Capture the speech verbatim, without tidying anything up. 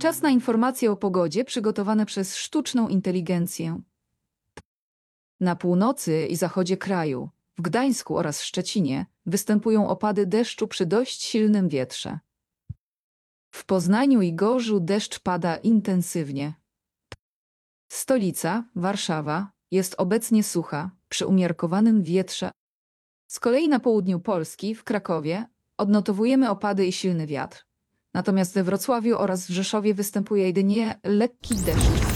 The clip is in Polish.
Czas na informacje o pogodzie przygotowane przez sztuczną inteligencję. Na północy i zachodzie kraju, w Gdańsku oraz Szczecinie, występują opady deszczu przy dość silnym wietrze. W Poznaniu i Gorzu deszcz pada intensywnie. Stolica, Warszawa, jest obecnie sucha, przy umiarkowanym wietrze. Z kolei na południu Polski, w Krakowie, odnotowujemy opady i silny wiatr. Natomiast we Wrocławiu oraz w Rzeszowie występuje jedynie lekki deszcz.